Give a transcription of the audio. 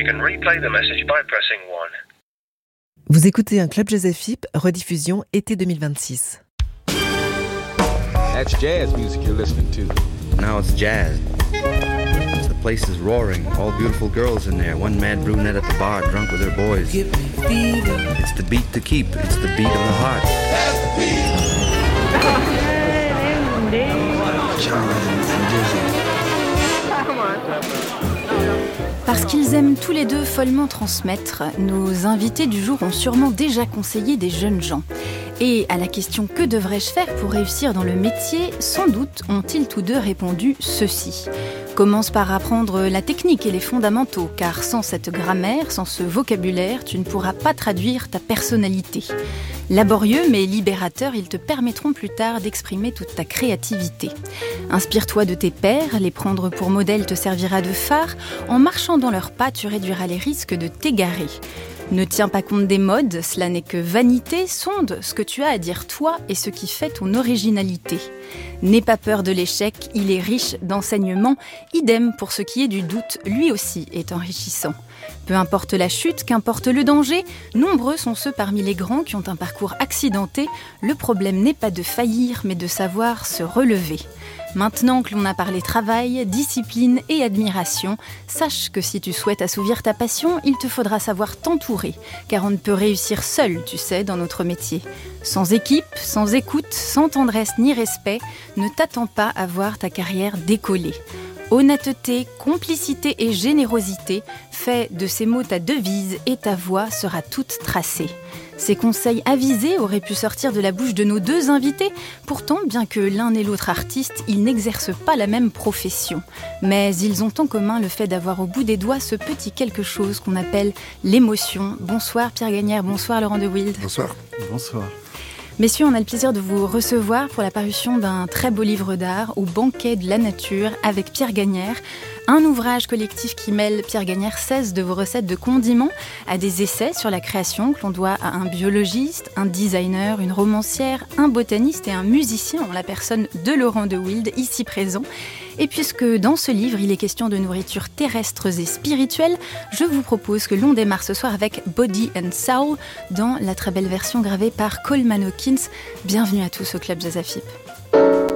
can replay the message by pressing 1. Vous écoutez un Club Jazz FIP, rediffusion été 2026. That's jazz music you're listening to. Now it's jazz. The place is roaring. All beautiful girls in there. One mad brunette at the bar, drunk with her boys. It's the beat to keep. It's the beat of the heart. Parce qu'ils aiment tous les deux follement transmettre, nos invités du jour ont sûrement déjà conseillé des jeunes gens. Et à la question « Que devrais-je faire pour réussir dans le métier ?», sans doute ont-ils tous deux répondu ceci. Commence par apprendre la technique et les fondamentaux, car sans cette grammaire, sans ce vocabulaire, tu ne pourras pas traduire ta personnalité. Laborieux mais libérateurs, ils te permettront plus tard d'exprimer toute ta créativité. Inspire-toi de tes pairs, les prendre pour modèle te servira de phare. En marchant dans leurs pas, tu réduiras les risques de t'égarer. Ne tiens pas compte des modes, cela n'est que vanité, sonde ce que tu as à dire toi et ce qui fait ton originalité. N'aie pas peur de l'échec, il est riche d'enseignements, idem pour ce qui est du doute, lui aussi est enrichissant. Peu importe la chute, qu'importe le danger, nombreux sont ceux parmi les grands qui ont un parcours accidenté. Le problème n'est pas de faillir, mais de savoir se relever. Maintenant que l'on a parlé travail, discipline et admiration, sache que si tu souhaites assouvir ta passion, il te faudra savoir t'entourer, car on ne peut réussir seul, tu sais, dans notre métier. Sans équipe, sans écoute, sans tendresse ni respect, ne t'attends pas à voir ta carrière décoller. Honnêteté, complicité et générosité, fais de ces mots ta devise et ta voix sera toute tracée. Ces conseils avisés auraient pu sortir de la bouche de nos deux invités. Pourtant, bien que l'un et l'autre artistes, ils n'exercent pas la même profession. Mais ils ont en commun le fait d'avoir au bout des doigts ce petit quelque chose qu'on appelle l'émotion. Bonsoir Pierre Gagnère, bonsoir Laurent de Wild. Bonsoir. Bonsoir. Messieurs, on a le plaisir de vous recevoir pour la parution d'un très beau livre d'art, Au banquet de la nature, avec Pierre Gagnère. Un ouvrage collectif qui mêle, Pierre Gagnère, 16 de vos recettes de condiments à des essais sur la création que l'on doit à un biologiste, un designer, une romancière, un botaniste et un musicien en la personne de Laurent de Wild, ici présent. Et puisque dans ce livre, il est question de nourriture terrestre et spirituelle, je vous propose que l'on démarre ce soir avec Body and Soul dans la très belle version gravée par Coleman Hawkins. Bienvenue à tous au Club Jazz FIP.